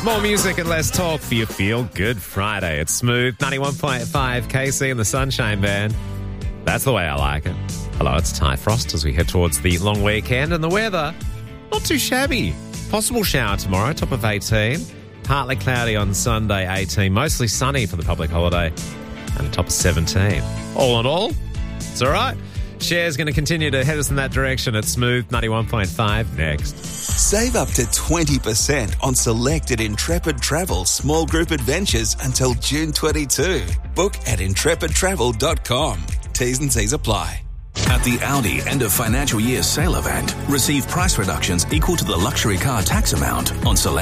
More music and less talk for your Feel Good Friday. It's Smooth 91.5 KC and the Sunshine Band. That's the way I like it. Hello, it's Ty Frost as we head towards the long weekend, and the weather, not too shabby. Possible shower tomorrow, top of 18. Partly cloudy on Sunday, 18. Mostly sunny for the public holiday, and a top of 17. All in all, it's all right. Cher's going to continue to head us in that direction at Smooth 91.5 next. Save up to 20% on selected Intrepid Travel small group adventures until June 22. Book at intrepidtravel.com. T's and C's apply. At the Audi end of financial year sale event, receive price reductions equal to the luxury car tax amount on select